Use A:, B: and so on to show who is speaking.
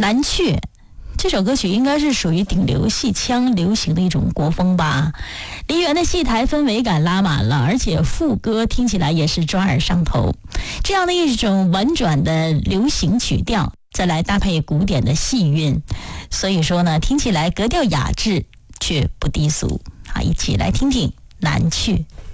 A: 南雀这首歌曲应该是属于顶流戏腔流行的一种国风吧。梨园的戏台氛围感拉满了，而且副歌听起来也是抓耳上头。这样的一种婉转的流行曲调，再来搭配古典的戏韵，所以说呢，听起来格调雅致却不低俗。好，一起来听听南雀。